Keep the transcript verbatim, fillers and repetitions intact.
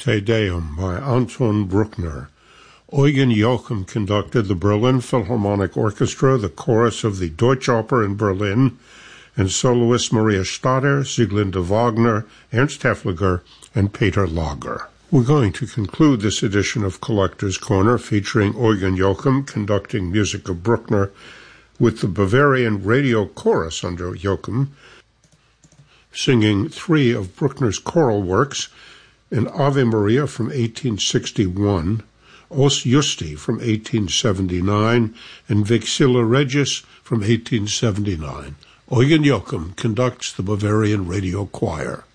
Te Deum by Anton Bruckner. Eugen Joachim conducted the Berlin Philharmonic Orchestra, the chorus of the Deutsche Oper in Berlin, and soloists Maria Stadter, Sieglinde Wagner, Ernst Haefliger, and Peter Lager. We're going to conclude this edition of Collector's Corner featuring Eugen Joachim conducting music of Bruckner with the Bavarian Radio Chorus under Joachim, singing three of Bruckner's choral works, an Ave Maria from eighteen sixty-one, Os Justi from eighteen seventy-nine, and Vexilla Regis from eighteen seventy-nine. Eugen Joachim conducts the Bavarian Radio Choir.